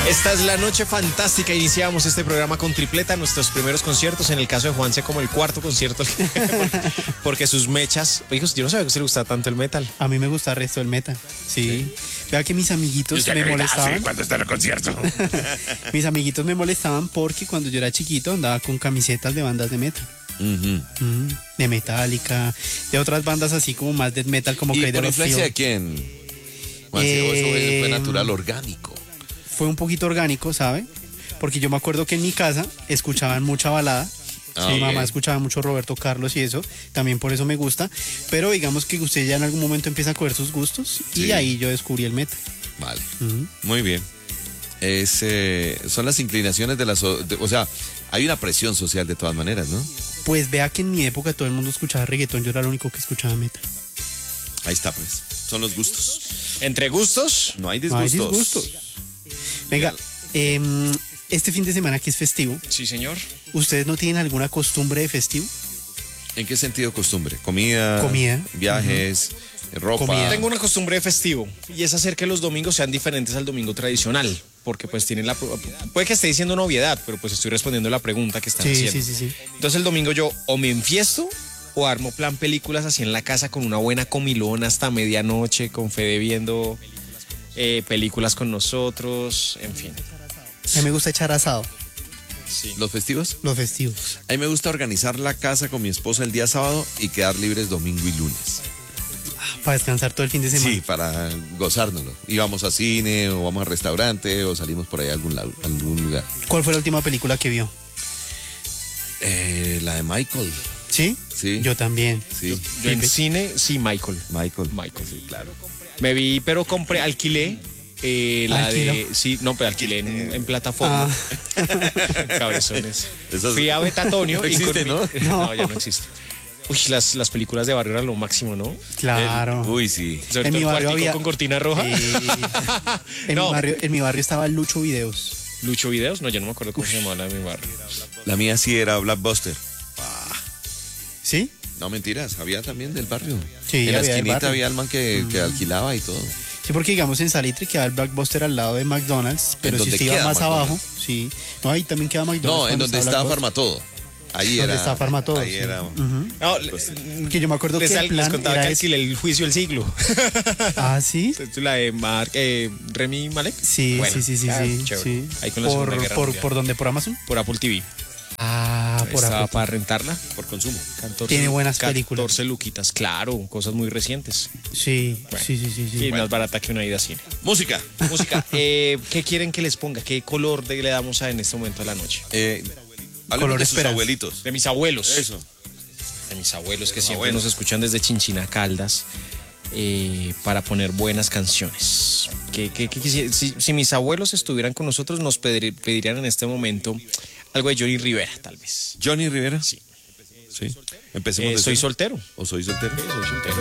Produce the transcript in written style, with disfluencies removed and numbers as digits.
Esta es la noche fantástica. Iniciamos este programa con tripleta, nuestros primeros conciertos. En el caso de Juanse, como el cuarto concierto, porque sus mechas. Hijos, yo no sabía que se le gustaba tanto el metal. A mí me gusta el resto del metal. Sí. Vea que mis amiguitos me molestaban. ¿Cuándo está el concierto? Mis amiguitos me molestaban porque cuando yo era chiquito andaba con camisetas de bandas de metal. De Metallica, de otras bandas así como más death metal, como ¿Y Cradle por of influencia de Filth. quién? Juanse, eso fue natural, orgánico. Fue un poquito orgánico, ¿sabe? Porque yo me acuerdo que en mi casa escuchaban mucha balada. Mi mamá escuchaba mucho Roberto Carlos y eso, también por eso me gusta. Pero digamos que usted ya en algún momento empieza a coger sus gustos y ahí yo descubrí el metal. Vale, muy bien. Son las inclinaciones de las... o sea, hay una presión social de todas maneras, ¿no? Pues vea que en mi época todo el mundo escuchaba reggaetón, yo era el único que escuchaba metal. Ahí está, pues. Son los gustos. Entre gustos, No hay No hay disgustos. disgustos. Venga, este fin de semana que es festivo, sí, señor. ¿ustedes no tienen alguna costumbre de festivo? ¿En qué sentido costumbre? ¿Comida? Comida. Viajes, ropa. Comida. Tengo una costumbre de festivo y es hacer que los domingos sean diferentes al domingo tradicional. Porque pues tienen puede que esté diciendo una obviedad, pero pues estoy respondiendo la pregunta que están haciendo. Sí. Entonces el domingo yo o me enfiesto o armo plan películas así en la casa con una buena comilona hasta medianoche, con Fede viendo películas con nosotros, en fin. A mí me gusta echar asado, Sí. ¿Los festivos? los festivos. A mí me gusta organizar la casa con mi esposa el día sábado y quedar libres domingo y lunes. Para descansar todo el fin de semana. Sí, para gozárnoslo. Y vamos a cine, o vamos a restaurante, o salimos por ahí a algún lugar. ¿Cuál fue la última película que vio? La de Michael. ¿Sí? Sí. Yo también. Sí. Yo en cine, sí, Michael. Michael. Sí, claro. Me vi, pero alquilé la ¿Alquiló? de... Sí, no, pero alquilé en plataforma. Cabezones. Esas- Fui a Betatonio. No existe, ¿no? No, ya no existe. Uy, las películas de barrio eran lo máximo, ¿no? Claro. Uy, sí. Sobre En todo mi el barrio cuartico había- con cortina roja. En, No. en mi barrio estaba Lucho Videos. Lucho Videos, no, yo no me acuerdo cómo se llamaba la de mi barrio. La mía sí era Blockbuster. ¿Sí? No, mentiras, había también del barrio. Sí, en la había del esquinita barrio. había el man que alquilaba y todo. Sí, porque digamos en Salitre queda el Blockbuster al lado de McDonald's, pero si donde usted iba queda más McDonald's? abajo, sí. No, ahí también queda McDonald's. No, en cuando donde está estaba Blockbuster. Farmatodo. Ahí Donde era. está Farmatodo, Ahí sí. era. No, Que yo me acuerdo que el les plan contaba era que ese. alquilé el juicio del siglo. Ah, ¿sí? La de Remy Malek. Sí, Bueno, sí. chévere. Sí. Ahí con la Segunda Guerra Mundial. ¿Por dónde? ¿Por Amazon? Por Apple TV. Ah, por Estaba Apple. para rentarla. Por consumo. 14, Tiene buenas películas. 14 luquitas, claro, cosas muy recientes. Sí, Bueno. sí. Y más barata que una ida a cine. Música. Música, ¿qué quieren que les ponga? ¿Qué color le damos en este momento a la noche? Hablemos Color de sus esperanza. abuelitos. De mis abuelos. Eso. De mis abuelos que Los siempre abuelos. nos escuchan desde Chinchina Caldas para poner buenas canciones. Si mis abuelos estuvieran con nosotros, nos pedirían en este momento algo de Johnny Rivera, tal vez. Johnny Rivera. Sí. Sí. Empecemos de Soy cero. soltero. ¿O soy soltero? Soy soltero.